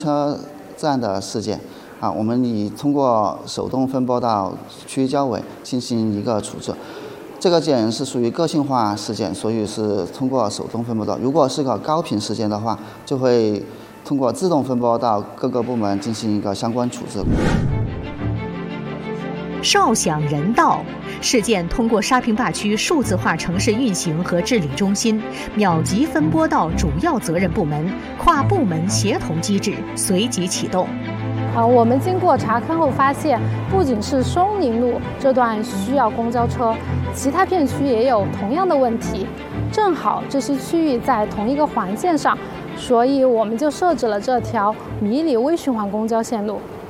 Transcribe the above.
车站的事件我们以通过手动分拨到区域交委进行一个处置。这个件是属于个性化事件，所以是通过手动分拨到。如果是个高频事件的话，就会通过自动分拨到各个部门进行一个相关处置。 哨响人到事件通过沙坪坝区数字化城市运行和治理中心秒级分拨到主要责任部门，跨部门协同机制随即启动。 我们经过查勘后发现，不仅是松宁路这段需要公交车，其他片区也有同样的问题。正好这些区域在同一个环线上，所以我们就设置了这条迷你微循环公交线路。